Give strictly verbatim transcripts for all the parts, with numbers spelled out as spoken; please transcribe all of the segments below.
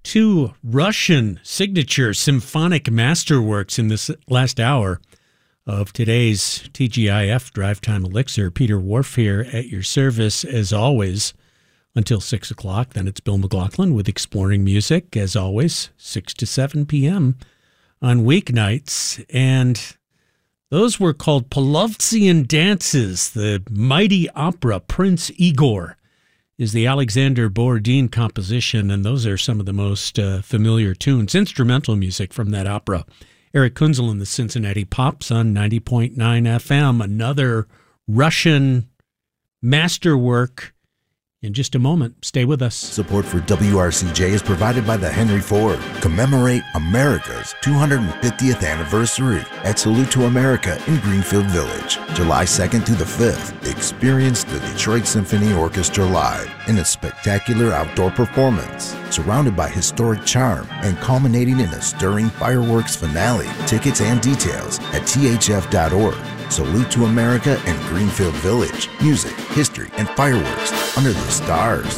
Two Russian signature symphonic masterworks in this last hour of today's T G I F Drive Time Elixir. Peter Wharf here at your service, as always, until six o'clock. Then it's Bill McLaughlin with Exploring Music, as always, six to seven p.m. on weeknights. And those were called Polovtsian Dances, the mighty opera Prince Igor is the Alexander Borodin composition, and those are some of the most uh, familiar tunes, instrumental music from that opera. Eric Kunzel and the Cincinnati Pops on ninety point nine F M, another Russian masterwork. In just a moment, stay with us. Support for W R C J is provided by the Henry Ford. Commemorate America's two hundred fiftieth anniversary at Salute to America in Greenfield Village, July second through the fifth. Experience the Detroit Symphony Orchestra live in a spectacular outdoor performance, surrounded by historic charm and culminating in a stirring fireworks finale. Tickets and details at T H F dot org. Salute to America and Greenfield Village. Music, history, and fireworks under the stars.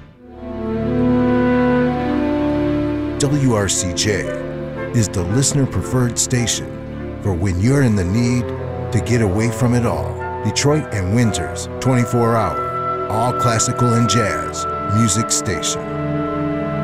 W R C J is the listener-preferred station for when you're in the need to get away from it all. Detroit and Windsor's twenty-four hour, all classical and jazz music station.